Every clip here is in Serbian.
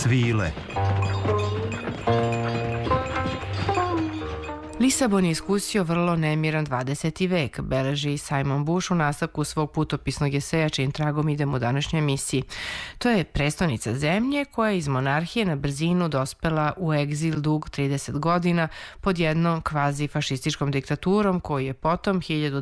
svile. Lisabon je iskusio vrlo nemiran 20. vek, beleži Simon Bush u nastavku svog putopisnog eseja čijim tragom idemo u današnjoj emisiji. To je prestonica zemlje koja je iz monarhije na brzinu dospela u egzil dug 30 godina pod jednom kvazi-fašističkom diktaturom koju je potom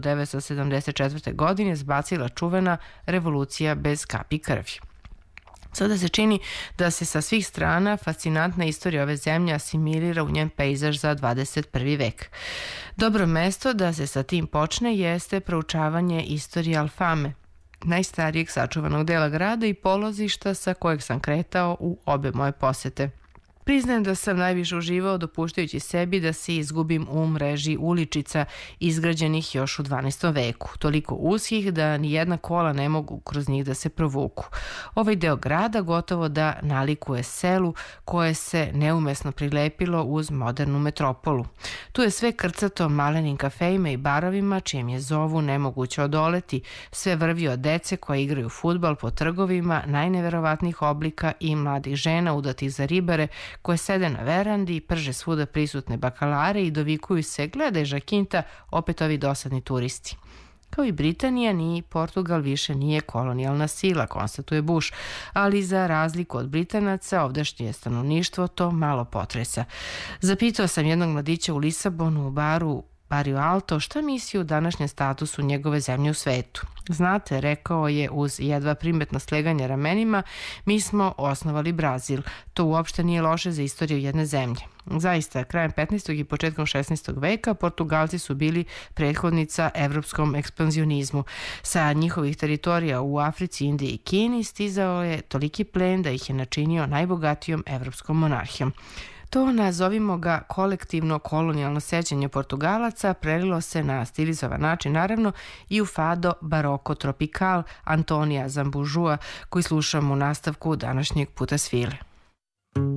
1974. godine zbacila čuvena revolucija bez kapi krvi. Sada se čini da se sa svih strana fascinantna istorija ove zemlje asimilira u njen pejzaž za 21. vek. Dobro mesto da se sa tim počne jeste proučavanje istorije Alfame, najstarijeg sačuvanog dela grada i polazišta sa kojeg sam kretao u obe moje posete. Priznajem da sam najviše uživao dopuštajući sebi da se izgubim u mreži uličica izgrađenih još u 12. veku, toliko uskih da ni jedna kola ne mogu kroz njih da se provuku. Ovaj deo grada gotovo da nalikuje selu koje se neumesno prilepilo uz modernu metropolu. Tu je sve krcato malenim kafejima i barovima čijem je zovu nemoguće odoleti, sve vrvi od dece koja igraju fudbal po trgovima najneverovatnijih oblika i mladih žena udatih za ribare koje sede na verandi i prže svuda prisutne bakalare i dovikuju se gledaj Žakinta, opet ovi dosadni turisti. Kao i Britanija, ni Portugal više nije kolonijalna sila, konstatuje Bush, ali za razliku od Britanaca, ovdašnje stanovništvo to malo potresa. Zapitao sam jednog mladića u Lisabonu u baru Barrio Alto šta misli o današnjem statusu njegove zemlje u svetu. Znate, rekao je uz jedva primetno sleganje ramenima, mi smo osnovali Brazil. To uopšte nije loše za istoriju jedne zemlje. Zaista, krajem 15. i početkom 16. veka Portugalci su bili prethodnica evropskom ekspanzionizmu. Sa njihovih teritorija u Africi, Indiji i Kini stizao je toliki plen da ih je načinio najbogatijom evropskom monarhijom. To, nazovimo ga kolektivno kolonijalno sećanje Portugalaca, prelilo se na stilizovan način, naravno, i u fado baroko tropikal Antonija Zambužua, koji slušamo u nastavku današnjeg puta svile.